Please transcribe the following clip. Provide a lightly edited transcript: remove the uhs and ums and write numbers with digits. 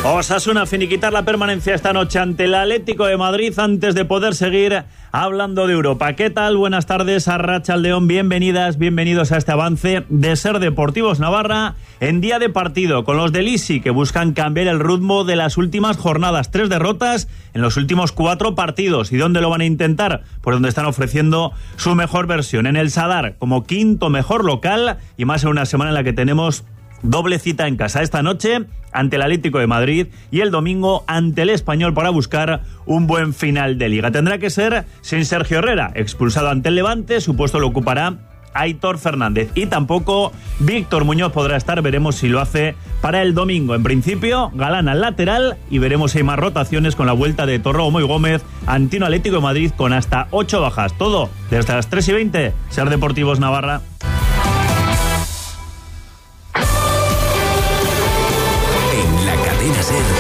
Osasuna finiquitar la permanencia esta noche ante el Atlético de Madrid antes de poder seguir hablando de Europa. ¿Qué tal? Buenas tardes, Arratsaldeon, bienvenidas, bienvenidos a este avance de Ser Deportivos Navarra en día de partido con los del Isi, que buscan cambiar el ritmo de las últimas jornadas. 3 derrotas en los últimos 4 partidos. ¿Y dónde lo van a intentar? Pues donde están ofreciendo su mejor versión, en el Sadar, como quinto mejor local, y más en una semana en la que tenemos doble cita en casa esta noche ante el Atlético de Madrid y el domingo ante el Español para buscar un buen final de Liga. Tendrá que ser sin Sergio Herrera, expulsado ante el Levante. Su puesto lo ocupará Aitor Fernández, y tampoco Víctor Muñoz podrá estar. Veremos si lo hace para el domingo. En principio, Galán al lateral, y veremos si hay más rotaciones con la vuelta de Torromo y Gómez ante un Atlético de Madrid con hasta 8 bajas. Todo desde las 3:20. Ser Deportivos Navarra. En la cadena Ser.